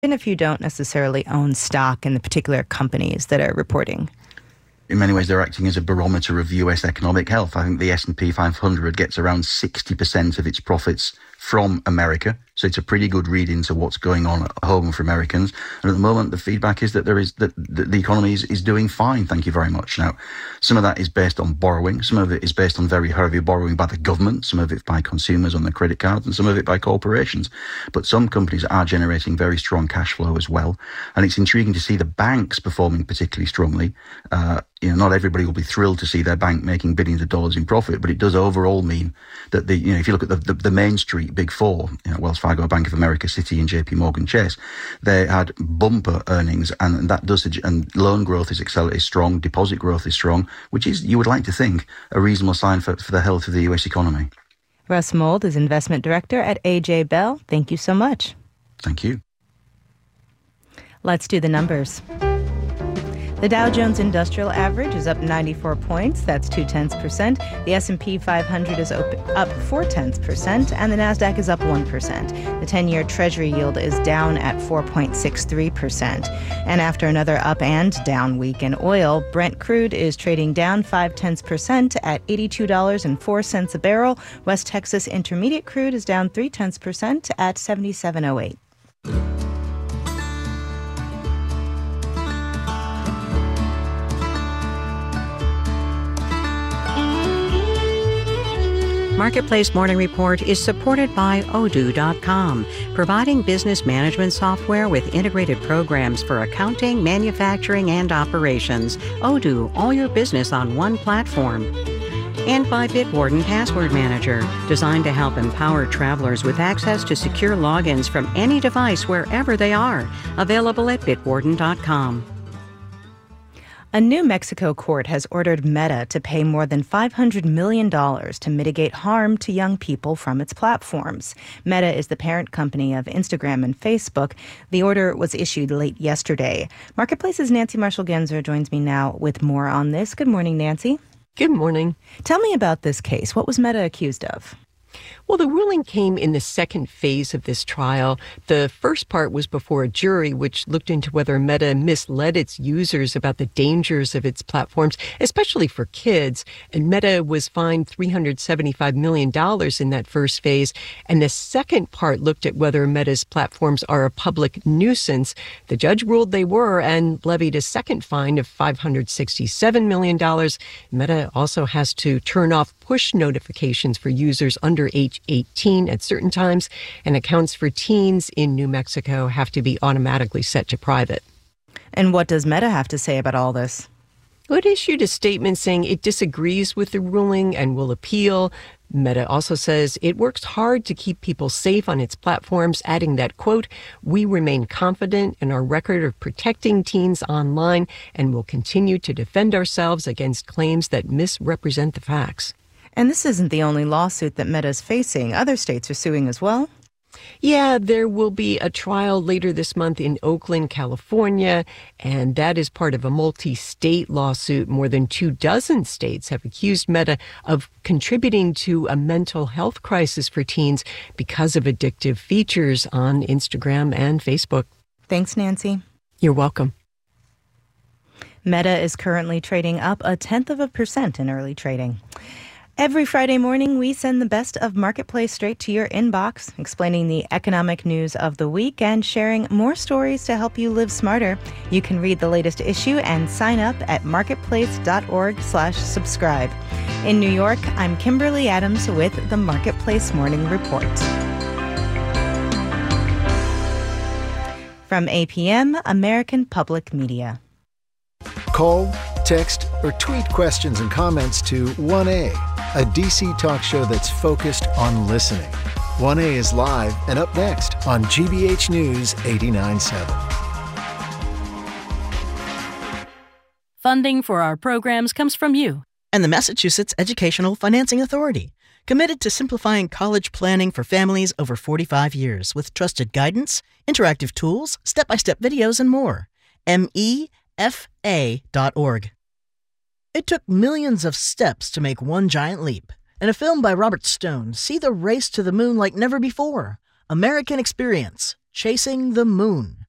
even if you don't necessarily own stock in the particular companies that are reporting? In many ways, they're acting as a barometer of US economic health. I think the S&P 500 gets around 60% of its profits from America. So it's a pretty good read into what's going on at home for Americans. And at the moment, the feedback is that the economy is doing fine. Thank you very much. Now, some of that is based on borrowing. Some of it is based on very heavy borrowing by the government. Some of it by consumers on their credit cards, and some of it by corporations. But some companies are generating very strong cash flow as well. And it's intriguing to see the banks performing particularly strongly. Not everybody will be thrilled to see their bank making billions of dollars in profit, but it does overall mean that if you look at the Main Street Big Four, Wells Fargo, Bank of America, Citi, and JP Morgan Chase, they had bumper earnings, and that does, and loan growth is strong, deposit growth is strong, which is, you would like to think, a reasonable sign for the health of the US economy. Russ Mould is investment director at AJ Bell. Thank you so much. Thank you. Let's do the numbers. The Dow Jones Industrial Average is up 94 points. That's 0.2%. The S&P 500 is up 0.4%, and the Nasdaq is up 1%. The 10-year Treasury yield is down at 4.63%. And after another up and down week in oil, Brent crude is trading down 0.5% at $82.04 a barrel. West Texas Intermediate crude is down 0.3% at $77.08. Marketplace Morning Report is supported by Odoo.com, providing business management software with integrated programs for accounting, manufacturing, and operations. Odoo, all your business on one platform. And by Bitwarden Password Manager, designed to help empower travelers with access to secure logins from any device wherever they are. Available at Bitwarden.com. A New Mexico court has ordered Meta to pay more than $500 million to mitigate harm to young people from its platforms. Meta is the parent company of Instagram and Facebook. The order was issued late yesterday. Marketplace's Nancy Marshall-Genzer joins me now with more on this. Good morning, Nancy. Good morning. Tell me about this case. What was Meta accused of? Well, the ruling came in the second phase of this trial. The first part was before a jury, which looked into whether Meta misled its users about the dangers of its platforms, especially for kids. And Meta was fined $375 million in that first phase. And the second part looked at whether Meta's platforms are a public nuisance. The judge ruled they were and levied a second fine of $567 million. Meta also has to turn off push notifications for users under age 18 at certain times, and accounts for teens in New Mexico have to be automatically set to private. And what does Meta have to say about all this? It issued a statement saying it disagrees with the ruling and will appeal. Meta also says it works hard to keep people safe on its platforms, adding that, quote, "We remain confident in our record of protecting teens online and will continue to defend ourselves against claims that misrepresent the facts." And this isn't the only lawsuit that Meta's facing. Other states are suing as well. Yeah, there will be a trial later this month in Oakland, California, and that is part of a multi-state lawsuit. More than 24 states have accused Meta of contributing to a mental health crisis for teens because of addictive features on Instagram and Facebook. Thanks, Nancy. You're welcome. Meta is currently trading up 0.1% in early trading. Every Friday morning, we send the best of Marketplace straight to your inbox, explaining the economic news of the week and sharing more stories to help you live smarter. You can read the latest issue and sign up at marketplace.org/subscribe. In New York, I'm Kimberly Adams with the Marketplace Morning Report. From APM, American Public Media. Call, text, or tweet questions and comments to 1A, a DC talk show that's focused on listening. 1A is live and up next on GBH News 89.7. Funding for our programs comes from you and the Massachusetts Educational Financing Authority, committed to simplifying college planning for families over 45 years with trusted guidance, interactive tools, step-by-step videos, and more. MEFA.org. It took millions of steps to make one giant leap. In a film by Robert Stone, see the race to the moon like never before. American Experience, Chasing the Moon.